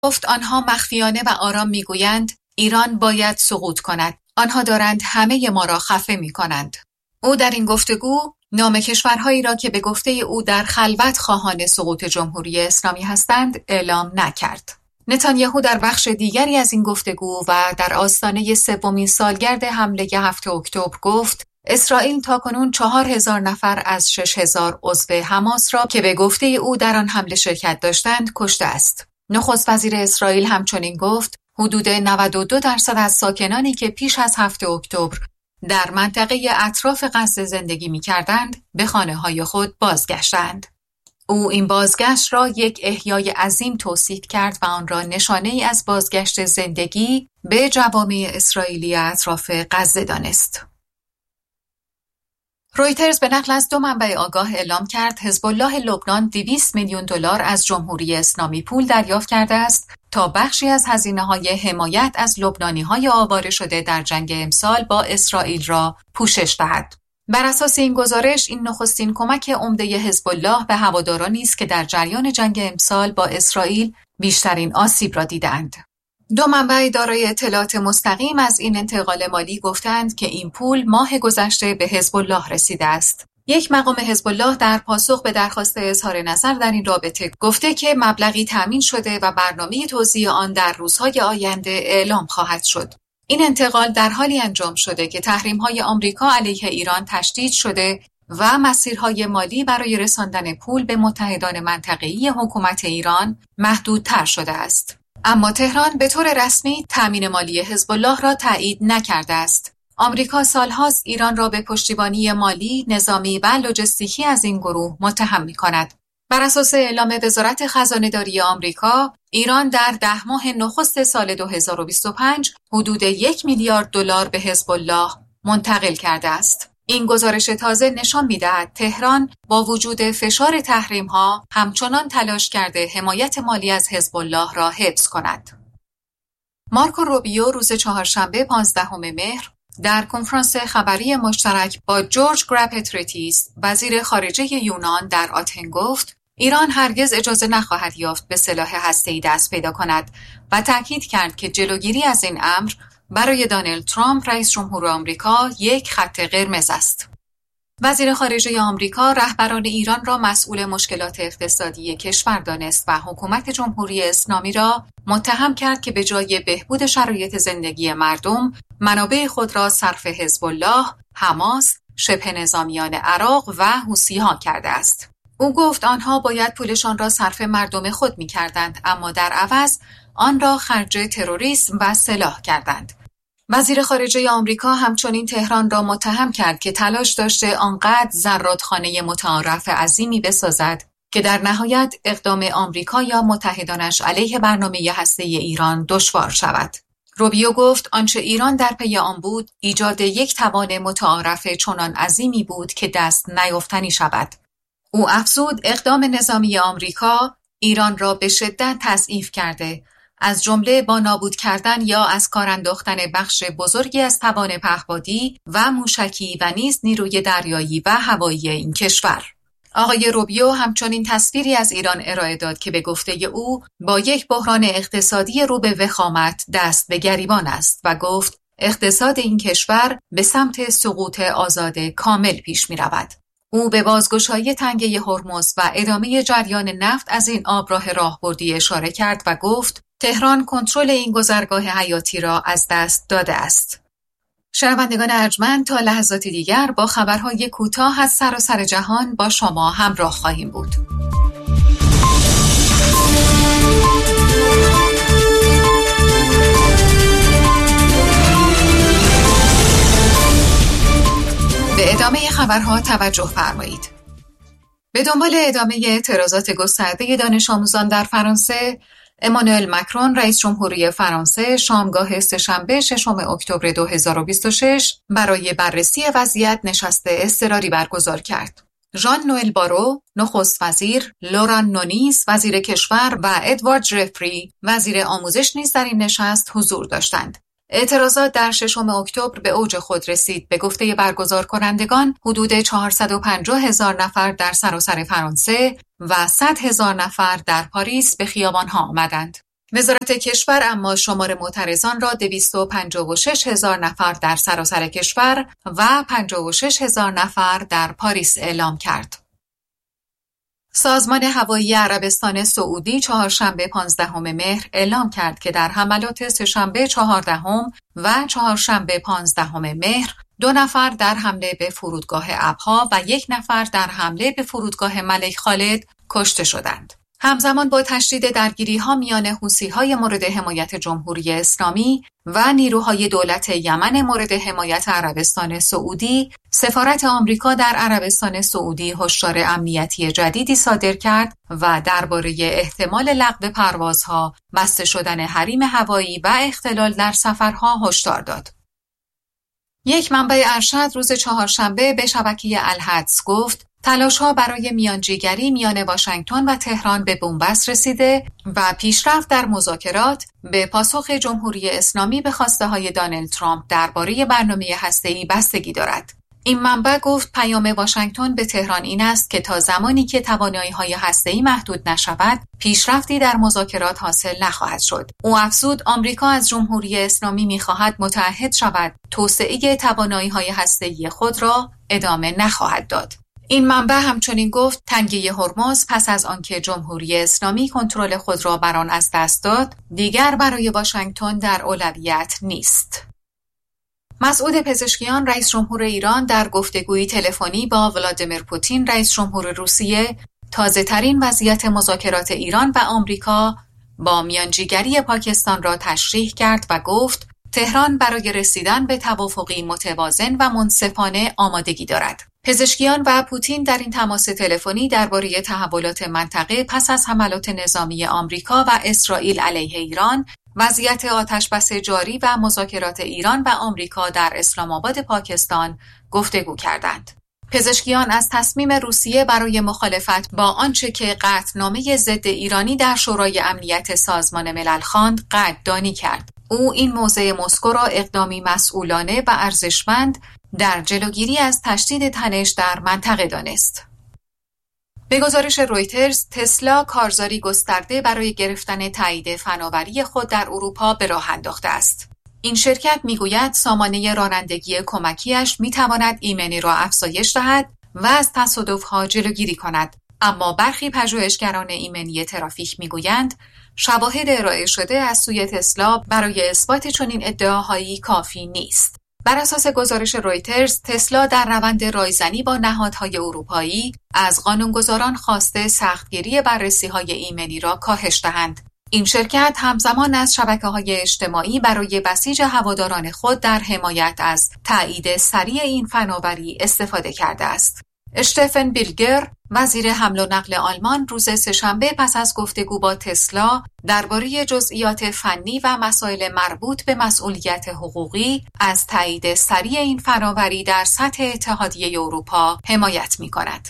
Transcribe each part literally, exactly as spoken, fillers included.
گفت آنها مخفیانه و آرام میگویند ایران باید سقوط کند. آنها دارند همه ما را خفه میکنند. او در این گفتگو نام کشورهایی را که به گفته او در خلوت خواهان سقوط جمهوری اسلامی هستند اعلام نکرد. نتانیاهو در بخش دیگری از این گفتگو و در آستانه سومین سالگرد حمله هفتم اکتبر گفت اسرائیل تاکنون چهار هزار نفر از شش هزار عضو حماس را که به گفته او در آن حمله شرکت داشتند کشته است. نخست وزیر اسرائیل همچنین گفت حدود نود و دو درصد از ساکنانی که پیش از هفتم اکتبر در منطقه اطراف غزه زندگی می‌کردند به خانه‌های خود بازگشتند. او این بازگشت را یک احیای عظیم توصیف کرد و آن را نشانه‌ای از بازگشت زندگی به جوامع اسرائیلی اطراف غزه دانست. رویترز به نقل از دو منبع آگاه اعلام کرد حزب الله لبنان دویست میلیون دلار از جمهوری اسلامی پول دریافت کرده است تا بخشی از هزینه‌های حمایت از لبنانی‌های آواره شده در جنگ امسال با اسرائیل را پوشش دهد. بر اساس این گزارش این نخستین کمک عمده حزب الله به هوادارانی است که در جریان جنگ امسال با اسرائیل بیشترین آسیب را دیدند. دو منبع دارای اطلاعات مستقیم از این انتقال مالی گفتند که این پول ماه گذشته به حزب الله رسیده است. یک مقام حزب الله در پاسخ به درخواست اظهار نظر در این رابطه گفته که مبلغی تامین شده و برنامه توزیع آن در روزهای آینده اعلام خواهد شد. این انتقال در حالی انجام شده که تحریم‌های آمریکا علیه ایران تشدید شده و مسیرهای مالی برای رساندن پول به متحدان منطقه‌ای حکومت ایران محدودتر شده است. اما تهران به طور رسمی تامین مالی حزب الله را تایید نکرده است. آمریکا سالهاست ایران را به پشتیبانی مالی، نظامی و لوجستیکی از این گروه متهم می‌کند. بر اساس اعلام وزارت خزانه‌داری آمریکا، ایران در ده ماه نخست سال دو هزار و بیست و پنج حدود یک میلیارد دلار به حزب الله منتقل کرده است. این گزارش تازه نشان می‌دهد تهران با وجود فشار تحریم‌ها همچنان تلاش کرده حمایت مالی از حزب الله را حفظ کند. مارکو روبیو روز چهارشنبه پانزدهم مهر در کنفرانس خبری مشترک با جورج گراپتریتیس وزیر خارجه یونان در آتن گفت ایران هرگز اجازه نخواهد یافت به سلاح هسته‌ای دست پیدا کند و تاکید کرد که جلوگیری از این امر برای دونالد ترامپ رئیس جمهور آمریکا یک خط قرمز است. وزیر خارجه آمریکا رهبران ایران را مسئول مشکلات اقتصادی کشور دانست و حکومت جمهوری اسلامی را متهم کرد که به جای بهبود شرایط زندگی مردم، منابع خود را صرف حزب الله، حماس، شبه نظامیان عراق و حوثی‌ها کرده است. او گفت آنها باید پولشان را صرف مردم خود می‌کردند، اما در عوض آن را خرج تروریسم و سلاح کردند. وزیر خارجه آمریکا همچنین تهران را متهم کرد که تلاش داشته آنقدر زرادخانه متعارف عظیمی بسازد که در نهایت اقدام آمریکا یا متحدانش علیه برنامه هسته‌ای ایران دشوار شود. روبیو گفت آنچه ایران در پی آن بود ایجاد یک توان متعارف چنان عظیمی بود که دست نیافتنی شود. او افزود اقدام نظامی آمریکا ایران را به شدت تضعیف کرده، از جمله با نابود کردن یا از کار انداختن بخش بزرگی از توان پهپادی و موشکی و نیز نیروی دریایی و هوایی این کشور. آقای روبیو همچنین تصویری از ایران ارائه داد که به گفته او با یک بحران اقتصادی رو به وخامت دست به گریبان است و گفت اقتصاد این کشور به سمت سقوط آزاد کامل پیش می رود. او به بازگشایی تنگه هرمز و ادامه جریان نفت از این آبراه راهبردی اشاره کرد و گفت تهران کنترل این گذرگاه حیاتی را از دست داده است. شنوندگان ارجمند تا لحظاتی دیگر با خبرهای کوتاه از سراسر جهان با شما همراه خواهیم بود. به ادامه خبرها توجه فرمایید. به دنبال ادامه اعتراضات گسترده دانش آموزان در فرانسه، امانوئل مکرون رئیس جمهوری فرانسه شامگاه سه‌شنبه ششم اکتبر دو هزار و بیست و شش برای بررسی وضعیت نشست اضطراری برگزار کرد. ژان نوئل بارو نخست وزیر، لوران نونیز وزیر کشور و ادوارد ژفری وزیر آموزش نیز در این نشست حضور داشتند. اعتراضات در ششم اکتبر به اوج خود رسید. به گفته برگزار کنندگان حدود چهارصد و پنجاه هزار نفر در سراسر فرانسه و صد هزار نفر در پاریس به خیابان‌ها آمدند. وزارت کشور اما شمار معترضان را دویست و پنجاه و شش هزار نفر در سراسر کشور و پنجاه و شش هزار نفر در پاریس اعلام کرد. سازمان هوایی عربستان سعودی چهارشنبه پانزدهم مهر اعلام کرد که در حملات سه‌شنبه چهاردهم و چهارشنبه پانزدهم مهر دو نفر در حمله به فرودگاه ابها و یک نفر در حمله به فرودگاه ملک خالد کشته شدند. همزمان با تشدید درگیری‌ها میان حوثی‌های مورد حمایت جمهوری اسلامی و نیروهای دولت یمن مورد حمایت عربستان سعودی، سفارت آمریکا در عربستان سعودی هشدار امنیتی جدیدی صادر کرد و درباره احتمال لغو پروازها، بسته شدن حریم هوایی و اختلال در سفرها هشدار داد. یک منبع ارشد روز چهارشنبه به شبکه الحدث گفت تلاش‌ها برای میانجیگری میان واشنگتن و تهران به بنبست رسیده و پیشرفت در مذاکرات به پاسخ جمهوری اسلامی به خواسته‌های دونالد ترامپ درباره برنامه هسته‌ای بستگی دارد. این منبع گفت پیام واشنگتن به تهران این است که تا زمانی که توانایی‌های هسته‌ای محدود نشود، پیشرفتی در مذاکرات حاصل نخواهد شد. او افزود آمریکا از جمهوری اسلامی می‌خواهد متعهد شود توسعه توانایی‌های هسته‌ای خود را ادامه نخواهد داد. این منبع همچنین گفت تنگه هرمز پس از آنکه جمهوری اسلامی کنترل خود را بر آن از دست داد، دیگر برای واشنگتن در اولویت نیست. مسعود پزشکیان رئیس جمهور ایران در گفتگویی تلفنی با ولادیمیر پوتین رئیس جمهور روسیه تازه‌ترین وضعیت مذاکرات ایران و آمریکا با میانجیگری پاکستان را تشریح کرد و گفت تهران برای رسیدن به توافقی متوازن و منصفانه آمادگی دارد. پزشکیان و پوتین در این تماس تلفنی درباره تحولات منطقه پس از حملات نظامی آمریکا و اسرائیل علیه ایران، وضعیت آتشبس جاری و مذاکرات ایران و آمریکا در اسلام آباد پاکستان گفتگو کردند. پزشکیان از تصمیم روسیه برای مخالفت با آنچه که قطعنامه ضد ایرانی در شورای امنیت سازمان ملل خواند قدردانی کرد. او این موضع مسکو را اقدامی مسئولانه و ارزشمند در جلوگیری از تشدید تنش در منطقه دانست. به گزارش رویترز، تسلا کارزاری گسترده برای گرفتن تایید فناوری خود در اروپا به راه انداخته است. این شرکت میگوید سامانه رانندگی کمکیش میتواند ایمنی را افزایش دهد و از تصادف‌ها جلوگیری کند، اما برخی پژوهشگران ایمنی ترافیک میگویند شواهد ارائه شده از سوی تسلا برای اثبات چنین ادعاهایی کافی نیست. بر اساس گزارش رویترز، تسلا در روند رایزنی با نهادهای اروپایی از قانونگذاران خواسته سختگیری بررسی‌های ایمنی را کاهش دهند. این شرکت همزمان از شبکه‌های اجتماعی برای بسیج هواداران خود در حمایت از تایید سریع این فناوری استفاده کرده است. اشتفن بیلگر، وزیر حمل و نقل آلمان، روز سه‌شنبه پس از گفتگو با تسلا درباره جزئیات فنی و مسائل مربوط به مسئولیت حقوقی از تایید سریع این فناوری در سطح اتحادیه اروپا حمایت می‌کند.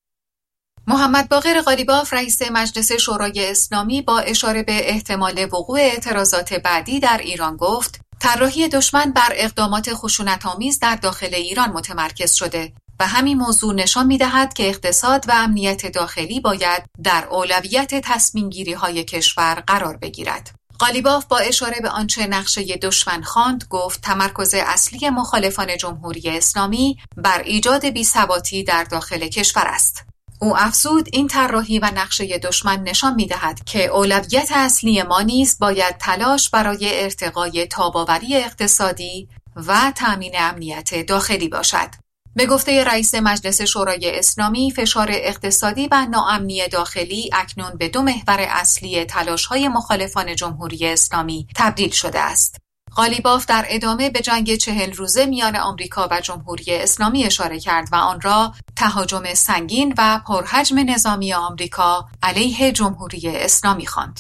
محمد باقر قالیباف رئیس مجلس شورای اسلامی با اشاره به احتمال وقوع اعتراضات بعدی در ایران گفت طراحی دشمن بر اقدامات خشونت‌آمیز در داخل ایران متمرکز شده و همین موضوع نشان می‌دهد که اقتصاد و امنیت داخلی باید در اولویت تصمیم‌گیری‌های کشور قرار بگیرد. قالیباف با اشاره به آنچه نقشه دشمن خواند گفت تمرکز اصلی مخالفان جمهوری اسلامی بر ایجاد بی‌ثباتی در داخل کشور است. او افزود این طراحی و نقشه دشمن نشان می‌دهد که اولویت اصلی ما نیز باید تلاش برای ارتقای تاب‌آوری اقتصادی و تأمین امنیت داخلی باشد. به گفته رئیس مجلس شورای اسلامی، فشار اقتصادی و ناامنی داخلی اکنون به دو محور اصلی تلاش‌های مخالفان جمهوری اسلامی تبدیل شده است. قالیباف در ادامه به جنگ چهل روزه میان آمریکا و جمهوری اسلامی اشاره کرد و آن را تهاجم سنگین و پرحجم نظامی آمریکا علیه جمهوری اسلامی خواند.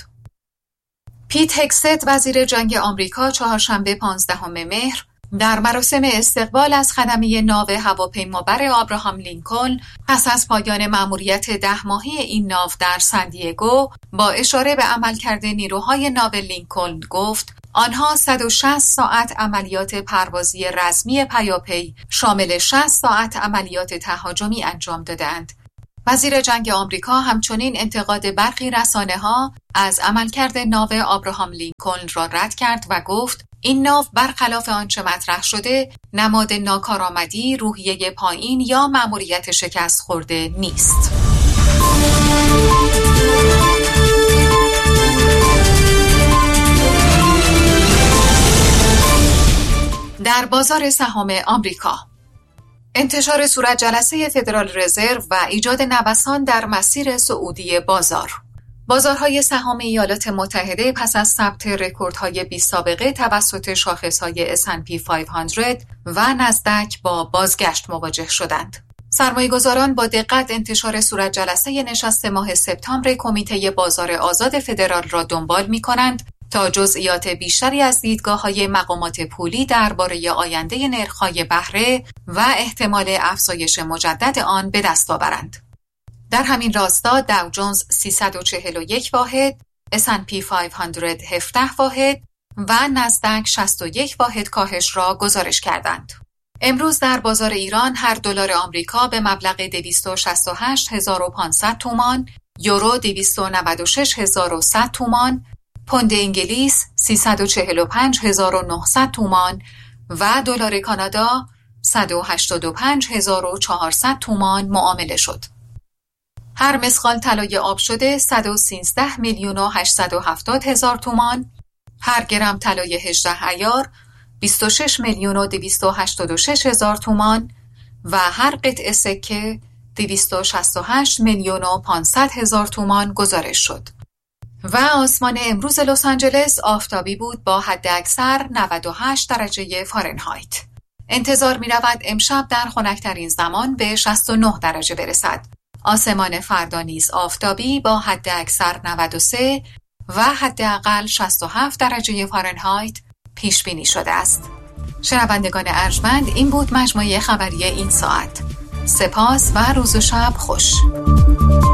پیت هگست وزیر جنگ آمریکا چهارشنبه پانزدهم مهر در مراسم استقبال از خدمه ناو هواپیمابر آبراهام لینکلن پس از پایان مأموریت ده ماهه این ناو در سندیگو با اشاره به عملکرد نیروهای ناو لینکلن گفت آنها صد و شصت ساعت عملیات پروازی رزمی پیاپی شامل شصت ساعت عملیات تهاجمی انجام دادند. وزیر جنگ آمریکا همچنین انتقاد برخی رسانه‌ها از عملکرد ناو آبراهام لینکلن را رد کرد و گفت این ناو برخلاف آنچه مطرح شده نماد ناکارآمدی، روحیه پایین یا مأموریت شکست خورده نیست. در بازار سهام آمریکا انتشار صورت جلسه فدرال رزرو و ایجاد نوسان در مسیر صعودی بازار. بازارهای سهام ایالات متحده پس از ثبت رکوردهای بی سابقه توسط شاخصهای اس اند پی پانصد و نزدک با بازگشت مواجه شدند. سرمایه‌گذاران با دقت انتشار صورت جلسه نشست ماه سپتامبر کمیته بازار آزاد فدرال را دنبال می‌کنند تا جزئیات بیشتری از دیدگاه‌های مقامات پولی درباره آینده نرخ‌های بهره و احتمال افزایش مجدد آن به دست آورند. در همین راستا داو جونز سیصد و چهل و یک واحد، اس اند پی پانصد هفده واحد و نزدک شصت و یک واحد کاهش را گزارش کردند. امروز در بازار ایران هر دلار آمریکا به مبلغ دویست و شصت و هشت هزار و پانصد تومان، یورو دویست و نود و شش هزار و صد تومان، پوند انگلیس سیصد و چهل و پنج هزار و نهصد تومان و دلار کانادا صد و هشتاد و پنج هزار و چهارصد تومان معامله شد. هر مسقال طلای آب شده صد و سیزده میلیون و هشتصد و هفتاد هزار تومان، هر گرم طلای هجده عیار بیست و شش میلیون و دویست و هشتاد و شش هزار تومان و هر قطعه سکه دویست و شصت و هشت میلیون و پانصد هزار تومان گزارش شد. و آسمان امروز لس آنجلس آفتابی بود با حد اکثر نود و هشت درجه فارنهایت. انتظار می رود امشب در خنک‌ترین زمان به شصت و نه درجه برسد. آسمان فردا نیز آفتابی با حد اکثر نود و سه و حد اقل شصت و هفت درجه فارنهایت پیش بینی شده است. شنوندگان ارجمند، این بود مجموعه خبری این ساعت. سپاس و روز و شب خوش.